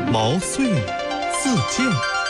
毛遂自荐。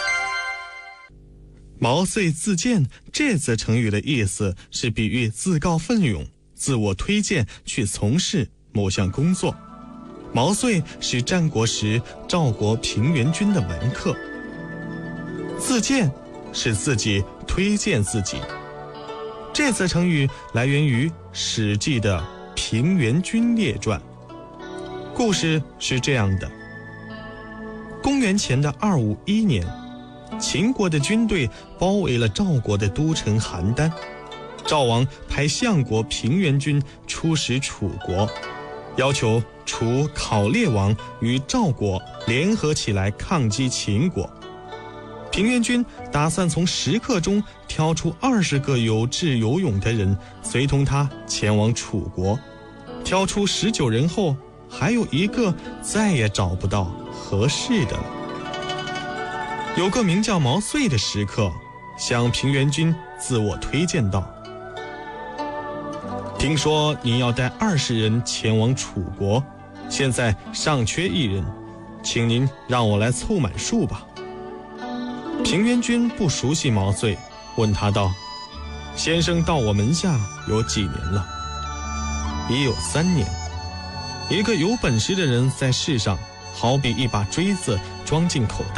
毛遂自荐这则成语的意思是比喻自告奋勇、自我推荐去从事某项工作。毛遂是战国时赵国平原君的门客，自荐是自己推荐自己。这则成语来源于《史记》的《平原君列传》。故事是这样的：公元前的251年，秦国的军队包围了赵国的都城邯郸。赵王派相国平原君出使楚国，要求楚考烈王与赵国联合起来抗击秦国。平原君打算从食客中挑出20个有志有勇的人，随同他前往楚国。挑出19人后，还有1个再也找不到合适的了。有个名叫毛遂的食客向平原君自我推荐道：听说您要带20人前往楚国，现在尚缺1人，请您让我来凑满数吧。平原君不熟悉毛遂，问他道：先生到我门下有几年了？已有3年。一个有本事的人在世上，好比一把锥子装进口袋，